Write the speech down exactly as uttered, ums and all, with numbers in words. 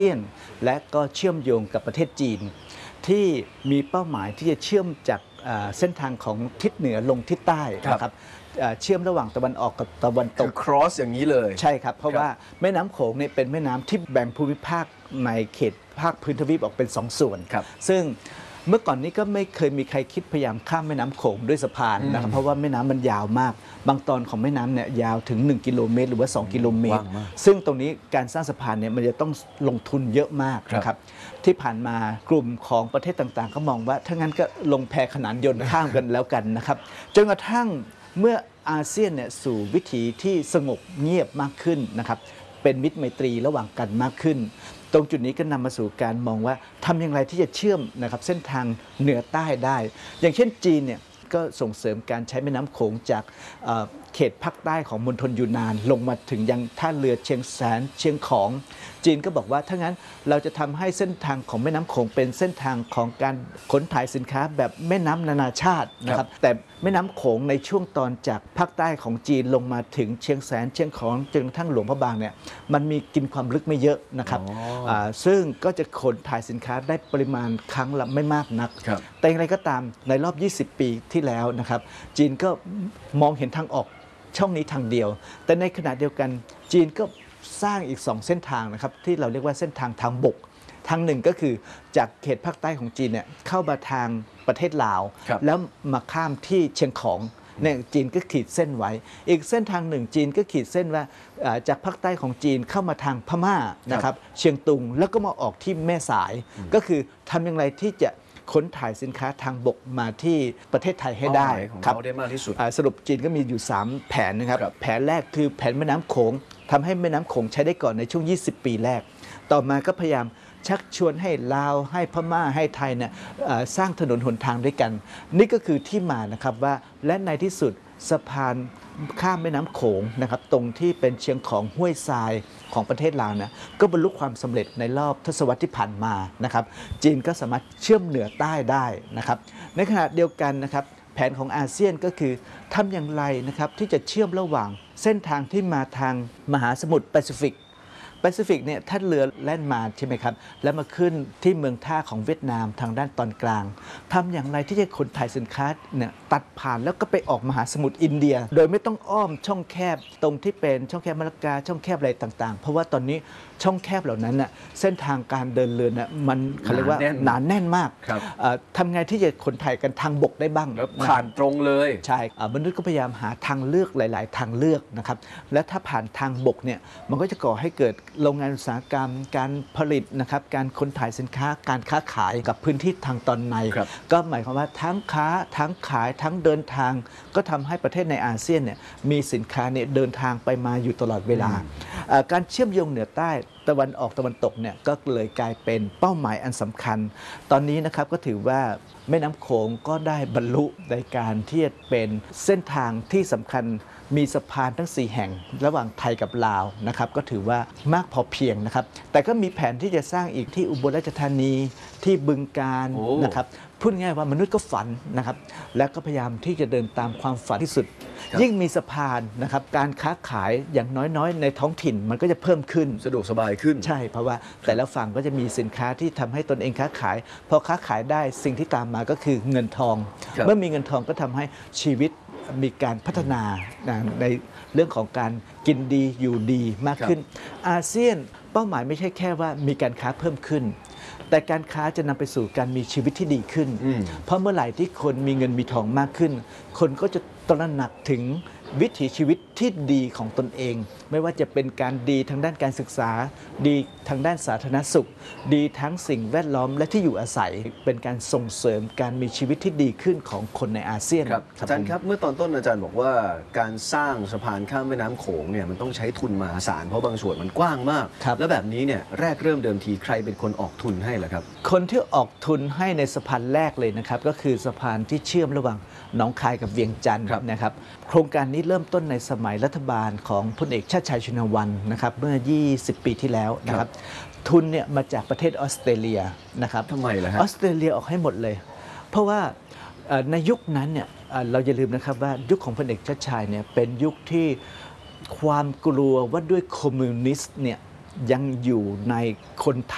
เซียนและก็เชื่อมโยงกับประเทศจีนที่มีเป้าหมายที่จะเชื่อมจากเส้นทางของทิศเหนือลงทิศใต้นะครับเชื่อมระหว่างตะวันออกกับตะวันตก cross อย่างนี้เลยใช่ครับเพราะว่าแม่น้ำโขงเนี่ยเป็นแม่น้ำที่แบ่งภูมิภาคในเขตภาคพื้นทวีปออกเป็นสองส่วนซึ่งเมื่อก่อนนี้ก็ไม่เคยมีใครคิดพยายามข้ามแม่น้ำโขงด้วยสะพานนะครับเพราะว่าแม่น้ำมันยาวมากบางตอนของแม่น้ำเนี่ยยาวถึงหนึ่งกิโลเมตรหรือว่าสองกิโลเมตรซึ่งตรงนี้การสร้างสะพานเนี่ยมันจะต้องลงทุนเยอะมากนะครับที่ผ่านมากลุ่มของประเทศต่างๆก็มองว่าถ้างั้นก็ลงแพขนานยนต์ข้ามกันแล้วกันนะครับจนกระทั่งเมื่ออาเซียนเนี่ยสู่วิถีที่สงบเงียบมากขึ้นนะครับเป็นมิตรไมตรีระหว่างกันมากขึ้นตรงจุดนี้ก็นำมาสู่การมองว่าทำอย่างไรที่จะเชื่อมนะครับเส้นทางเหนือใต้ได้อย่างเช่นจีนเนี่ยก็ส่งเสริมการใช้แม่น้ำโขงจากเขตภาคใต้ของมณฑลยูนานลงมาถึงยังท่าเรือเชียงแสนเชียงของจีนก็บอกว่าถ้างั้นเราจะทำให้เส้นทางของแม่น้ำโขงเป็นเส้นทางของการขนถ่ายสินค้าแบบแม่น้ำนานาชาตินะครับแต่แม่น้ำโขงในช่วงตอนจากภาคใต้ของจีนลงมาถึงเชียงแสนเชียงของจนกระทั่งหลวงพระบางเนี่ยมันมีกินความลึกไม่เยอะนะครับซึ่งก็จะขนถ่ายสินค้าได้ปริมาณครั้งละไม่มากนักแต่อย่างไรก็ตามในรอบยี่สิบปีที่แล้วนะครับจีนก็มองเห็นทางออกช่องนี้ทางเดียวแต่ในขณะเดียวกันจีนก็สร้างอีกสองเส้นทางนะครับที่เราเรียกว่าเส้นทางทางบกทางหนึ่งก็คือจากเขตภาคใต้ของจีนเนี่ยเข้ามาทางประเทศลาวแล้วมาข้ามที่เชียงของเนี่ยจีนก็ขีดเส้นไว้อีกเส้นทางหนึ่งจีนก็ขีดเส้นว่าจากภาคใต้ของจีนเข้ามาทางพม่านะครับเชียงตุงแล้วก็มาออกที่แม่สายก็คือทำอย่างไรที่จะขนถ่ายสินค้าทางบกมาที่ประเทศไทยให้ได้ครับได้มากที่สุดสรุปจีนก็มีอยู่สามแผนนะครับแผนแรกคือแผนแม่น้ำโขงทำให้แม่น้ำโขงใช้ได้ก่อนในช่วงยี่สิบปีแรกต่อมาก็พยายามชักชวนให้ลาวให้พม่าให้ไทยเนี่ยสร้างถนนหนทางด้วยกันนี่ก็คือที่มานะครับว่าและในที่สุดสะพานข้ามแม่น้ำโขงนะครับตรงที่เป็นเชียงของห้วยทรายของประเทศลาวนะก็บรรลุความสำเร็จในรอบทศวรรษที่ผ่านมานะครับจีนก็สามารถเชื่อมเหนือใต้ได้นะครับในขณะเดียวกันนะครับแผนของอาเซียนก็คือทำอย่างไรนะครับที่จะเชื่อมระหว่างเส้นทางที่มาทางมหาสมุทรแปซิฟิกแปซิฟิกเนี่ยท่านเรือแล่นมาใช่ไหมครับแล้วมาขึ้นที่เมืองท่าของเวียดนามทางด้านตอนกลางทำอย่างไรที่จะขนถ่ายสินค้าเนี่ยตัดผ่านแล้วก็ไปออกมหาสมุทรอินเดียโดยไม่ต้องอ้อมช่องแคบตรงที่เป็นช่องแคบมะละกาช่องแคบอะไรต่างๆเพราะว่าตอนนี้ช่องแคบเหล่านั้นน่ะเส้นทางการเดินเรือน่ะมันเขาเรียกว่าหนาแน่นมากทำไงที่จะขนถ่ายกันทางบกได้บ้างผ่านตรงเลยใช่มนุษย์ก็พยายามหาทางเลือกหลายๆทางเลือกนะครับและถ้าผ่านทางบกเนี่ยมันก็จะก่อให้เกิดโรงงานอุตสาหกรรมการผลิตนะครับการขนถ่ายสินค้าการค้าขายกับพื้นที่ทางตอนในก็หมายความว่าทั้งค้าทั้งขายทั้งเดินทางก็ทำให้ประเทศในอาเซียนเนี่ยมีสินค้าเนี่ยเดินทางไปมาอยู่ตลอดเวลาการเชื่อมโยงเหนือใต้ตะวันออกตะวันตกเนี่ยก็เลยกลายเป็นเป้าหมายอันสำคัญตอนนี้นะครับก็ถือว่าแม่น้ำโขงก็ได้บรรลุในการที่จะเป็นเส้นทางที่สำคัญมีสะพานทั้งสี่แห่งระหว่างไทยกับลาวนะครับก็ถือว่ามากพอเพียงนะครับแต่ก็มีแผนที่จะสร้างอีกที่อุบลราชธานีที่บึงกาฬนะครับพูดง่ายว่ามนุษย์ก็ฝันนะครับและก็พยายามที่จะเดินตามความฝันที่สุดยิ่งมีสะพานนะครับการค้าขายอย่างน้อยๆในท้องถิ่นมันก็จะเพิ่มขึ้นสะดวกสบายขึ้นใช่เพราะว่าแต่ละฝั่งก็จะมีสินค้าที่ทำให้ตนเองค้าขายพอค้าขายได้สิ่งที่ตามมาก็คือเงินทองเมื่อมีเงินทองก็ทำให้ชีวิตมีการพัฒนาในเรื่องของการกินดีอยู่ดีมากขึ้นอาเซียนเป้าหมายไม่ใช่แค่ว่ามีการค้าเพิ่มขึ้นแต่การค้าจะนำไปสู่การมีชีวิตที่ดีขึ้นเพราะเมื่อไหร่ที่คนมีเงินมีทองมากขึ้นคนก็จะตระหนักถึงวิถีชีวิตที่ดีของตนเองไม่ว่าจะเป็นการดีทางด้านการศึกษาดีทางด้านสาธารณสุขดีทั้งสิ่งแวดล้อมและที่อยู่อาศัยเป็นการส่งเสริมการมีชีวิตที่ดีขึ้นของคนในอาเซียนครับอาจารย์ครับเมื่อตอนต้นอาจารย์บอกว่าการสร้างสะพานข้ามแม่น้ำโขงเนี่ยมันต้องใช้ทุนมหาศาลเพราะบางส่วนมันกว้างมากแล้วแบบนี้เนี่ยแรกเริ่มเดิมทีใครเป็นคนออกทุนให้ล่ะครับคนที่ออกทุนให้ในสะพานแรกเลยนะครับก็คือสะพานที่เชื่อมระหว่างหนองคายกับเวียงจันทร์นะครับโครงการนี้เริ่มต้นในสมัยรัฐบาลของพลเอกชาติชายชุนวันนะครับเมื่อยี่สิบปีที่แล้วนะครับทุนเนี่ยมาจากประเทศออสเตรเลียนะครับทำไมล่ะฮะออสเตรเลียออกให้หมดเลยเพราะว่าในยุคนั้นเนี่ยเราอย่าลืมนะครับว่ายุคของพลเอกชาติชายเนี่ยเป็นยุคที่ความกลัวว่าด้วยคอมมิวนิสต์เนี่ยยังอยู่ในคนไท